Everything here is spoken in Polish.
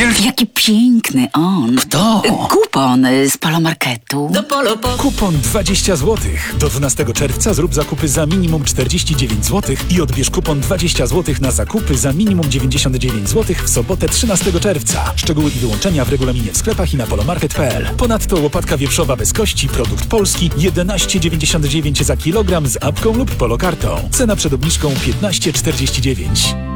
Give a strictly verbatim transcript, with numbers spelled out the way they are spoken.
wielki... Jaki piękny on. Kto? Kupon z Polomarketu. Do Polo po... Kupon dwadzieścia złotych. Do dwunastego czerwca zrób zakupy za minimum czterdzieści dziewięć złotych i odbierz kupon dwadzieścia złotych na zakupy za minimum dziewięćdziesiąt dziewięć złotych w sobotę trzynastego czerwca. Szczegóły i wyłączenia w regulaminie w sklepach i na polomarket kropka p l. Ponadto łopatka wieprzowa bez kości, produkt polski, jedenaście dziewięćdziesiąt dziewięć za kilogram z apką lub polokartą. Cena przed obniżką piętnaście czterdzieści dziewięć.